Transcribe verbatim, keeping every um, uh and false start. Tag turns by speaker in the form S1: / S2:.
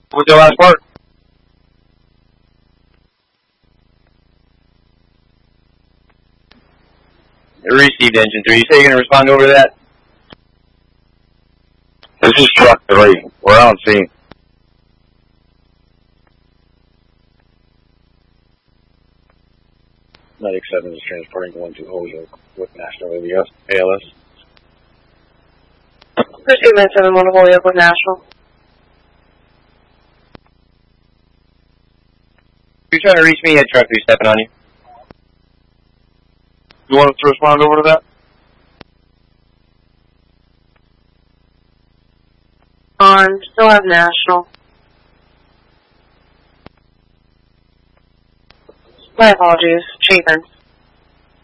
S1: What's the last part? Received engine three. You say you're going to respond over to that?
S2: This is truck three. We're on scene. ninety-seven is transporting going to Holyoke with National A L S.
S3: Pursuit nine seven one Holyoke with National.
S1: If you're trying to reach me, head truck three stepping on you.
S2: You want us to respond over to that?
S3: On, still have National. My apologies, Chapin.